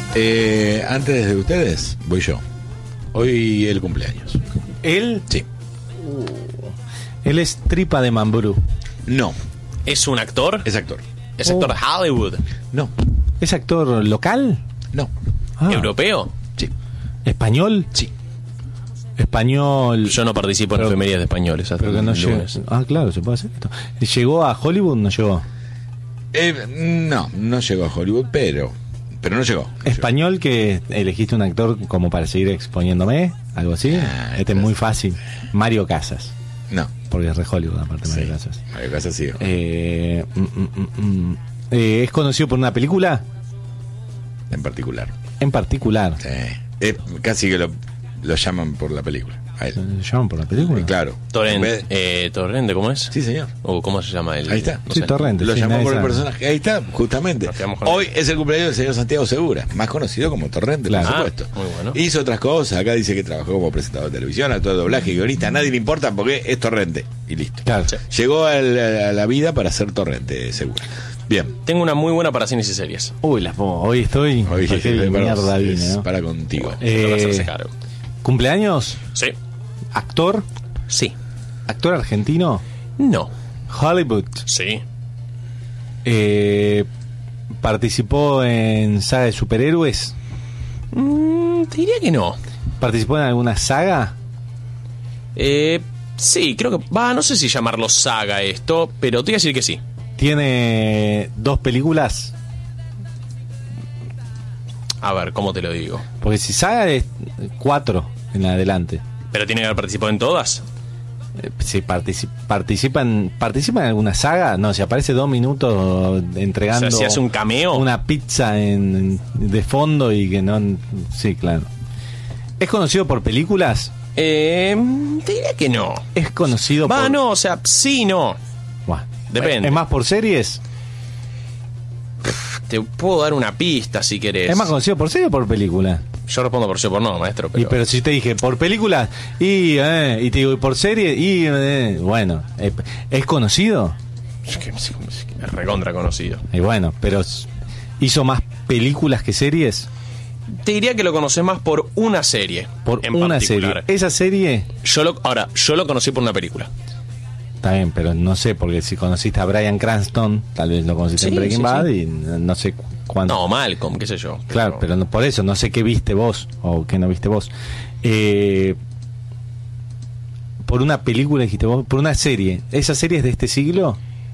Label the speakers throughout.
Speaker 1: Antes de ustedes, voy yo. Hoy el cumpleaños.
Speaker 2: ¿Él?
Speaker 1: Sí.
Speaker 2: Él es Tripa de Mambrú.
Speaker 1: No.
Speaker 3: ¿Es un actor?
Speaker 1: Es actor.
Speaker 3: ¿Es actor de Hollywood?
Speaker 1: No.
Speaker 2: ¿Es actor local?
Speaker 1: No.
Speaker 3: ¿Europeo?
Speaker 1: Sí.
Speaker 2: ¿Español?
Speaker 1: Sí.
Speaker 2: Español.
Speaker 3: Yo no participo en efemérides de españoles hasta
Speaker 2: Pero que no
Speaker 3: el
Speaker 2: llegó.
Speaker 3: lunes.
Speaker 2: Claro, se puede hacer esto. ¿Llegó a Hollywood? No llegó.
Speaker 1: No llegó a Hollywood, pero no llegó.
Speaker 2: ¿Español que elegiste un actor como para seguir exponiéndome? ¿Algo así? Este es muy fácil. Mario Casas.
Speaker 1: No.
Speaker 2: Porque es de Hollywood, aparte de Mario Casas.
Speaker 1: Mario Casas sí.
Speaker 2: ¿Es conocido por una película?
Speaker 1: En particular.
Speaker 2: En particular.
Speaker 1: Sí. Casi que lo llaman por la película. A él.
Speaker 2: ¿Lo llaman por la película?
Speaker 1: Claro.
Speaker 3: Torrente, ¿cómo es?
Speaker 1: Sí, señor.
Speaker 3: ¿O cómo se llama él?
Speaker 1: Ahí está.
Speaker 3: No
Speaker 2: Sí,
Speaker 3: sé.
Speaker 2: Torrente.
Speaker 1: Lo
Speaker 2: sí,
Speaker 1: llamó
Speaker 2: nadie
Speaker 1: por el
Speaker 2: sabe.
Speaker 1: personaje. Ahí está, justamente.
Speaker 3: Nos quedamos con
Speaker 1: Hoy es el cumpleaños del señor Santiago Segura, más conocido como Torrente,
Speaker 2: Claro.
Speaker 1: por supuesto.
Speaker 3: Muy bueno.
Speaker 1: Hizo otras cosas. Acá dice que trabajó como presentador de televisión, actor de doblaje, guionista. A nadie le importa porque es Torrente. Y listo.
Speaker 2: Claro.
Speaker 3: Sí.
Speaker 1: Llegó a la vida para ser Torrente, Segura. Bien.
Speaker 3: Tengo una muy buena para cines y series.
Speaker 2: Uy, hoy estoy.
Speaker 1: Hoy
Speaker 2: qué mierda vine, ¿no?
Speaker 1: para contigo.
Speaker 3: Toca hacerse cargo.
Speaker 2: ¿Cumpleaños?
Speaker 3: Sí.
Speaker 2: ¿Actor?
Speaker 3: Sí.
Speaker 2: ¿Actor argentino?
Speaker 3: No.
Speaker 2: Hollywood.
Speaker 3: Sí.
Speaker 2: ¿Participó en saga de superhéroes?
Speaker 3: Te diría que no.
Speaker 2: ¿Participó en alguna saga?
Speaker 3: Sí, creo que... no sé si llamarlo saga esto, pero te voy a decir que sí.
Speaker 2: ¿Tiene 2 películas?
Speaker 3: A ver, ¿cómo te lo digo?
Speaker 2: Porque si saga es 4 en adelante.
Speaker 3: ¿Pero tiene que haber participado en todas?
Speaker 2: Si participan en alguna saga, no, si aparece 2 minutos entregando
Speaker 3: O sea, si hace un cameo.
Speaker 2: una pizza de fondo y que no... Sí, claro. ¿Es conocido por películas?
Speaker 3: Te diría que no.
Speaker 2: ¿Es conocido por...?
Speaker 3: No, o sea, sí, no.
Speaker 2: Buah.
Speaker 3: Depende.
Speaker 2: ¿Es más por series?
Speaker 3: Te puedo dar una pista si querés.
Speaker 2: ¿Es más conocido por series o por película?
Speaker 3: Yo respondo por sí o por no, maestro. Pero...
Speaker 2: Pero si te dije por películas y te digo y por serie bueno, ¿es conocido?
Speaker 3: Es recontra conocido.
Speaker 2: Y bueno, pero ¿hizo más películas que series?
Speaker 3: Te diría que lo conoces más por una serie.
Speaker 2: Por
Speaker 3: en
Speaker 2: una
Speaker 3: particular.
Speaker 2: serie. Esa serie...
Speaker 3: Yo lo conocí por una película.
Speaker 2: Está bien, pero no sé, porque si conociste a Bryan Cranston, tal vez lo conociste en Breaking Bad y no sé cuándo.
Speaker 3: No, Malcolm, qué sé yo.
Speaker 2: Claro, pero no, por eso, no sé qué viste vos o qué no viste vos. Por una película dijiste vos, por una serie. ¿Esa serie es de este siglo?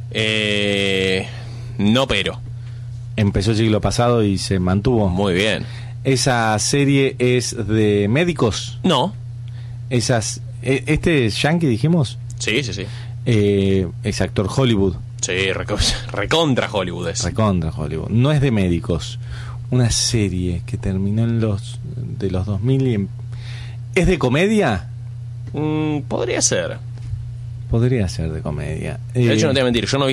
Speaker 3: No, pero.
Speaker 2: Empezó el siglo pasado y se mantuvo.
Speaker 3: Muy bien.
Speaker 2: ¿Esa serie es de médicos?
Speaker 3: No.
Speaker 2: ¿Este es Yankee, dijimos?
Speaker 3: Sí, sí, sí.
Speaker 2: Es actor Hollywood.
Speaker 3: Sí, recontra Hollywood es.
Speaker 2: Recontra Hollywood. No es de médicos. Una serie que terminó en los 2000 y ¿es de comedia?
Speaker 3: Podría ser.
Speaker 2: Podría ser de comedia.
Speaker 3: De hecho, no te voy a mentir, yo no vi